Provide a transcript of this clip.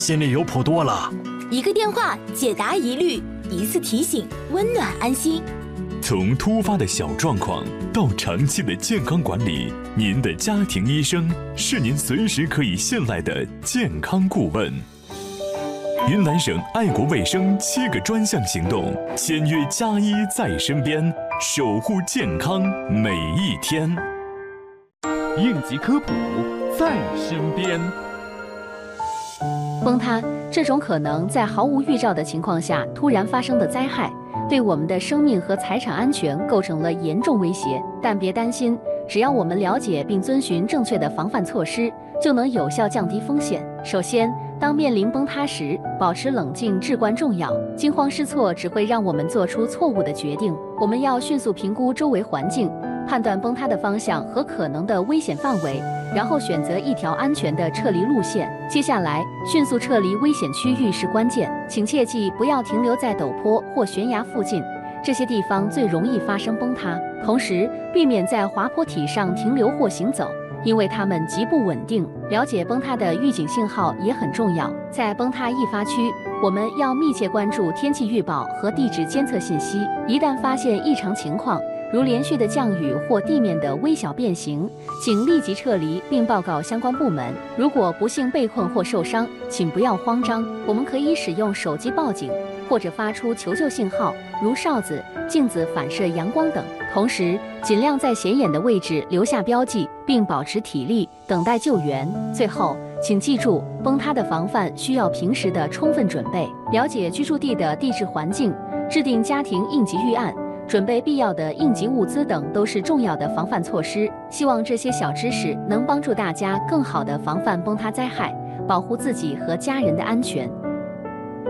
心里有谱多了。 一个电话解答疑虑，一次提醒温暖安心。 从突发的小状况到长期的健康管理，您的家庭医生是您随时可以信赖的健康顾问。云南省爱国卫生7个专项行动，签约加医在身边，守护健康每一天。 应急科普在身边。 崩塌这种可能在毫无预兆的情况下突然发生的灾害，对我们的生命和财产安全构成了严重威胁。但别担心，只要我们了解并遵循正确的防范措施，就能有效降低风险。首先，当面临崩塌时，保持冷静至关重要。惊慌失措只会让我们做出错误的决定。我们要迅速评估周围环境，判断崩塌的方向和可能的危险范围，然后选择一条安全的撤离路线。接下来，迅速撤离危险区域是关键，请切记不要停留在陡坡或悬崖附近，这些地方最容易发生崩塌。同时，避免在滑坡体上停留或行走，因为它们极不稳定。了解崩塌的预警信号也很重要。在崩塌易发区，我们要密切关注天气预报和地质监测信息。一旦发现异常情况，如连续的降雨或地面的微小变形，请立即撤离并报告相关部门。如果不幸被困或受伤，请不要慌张，我们可以使用手机报警，或者发出求救信号，如哨子、镜子反射阳光等。同时，尽量在显眼的位置留下标记，并保持体力，等待救援。最后，请记住，崩塌的防范需要平时的充分准备，了解居住地的地质环境，制定家庭应急预案，准备必要的应急物资等都是重要的防范措施。希望这些小知识能帮助大家更好地防范崩塌灾害，保护自己和家人的安全。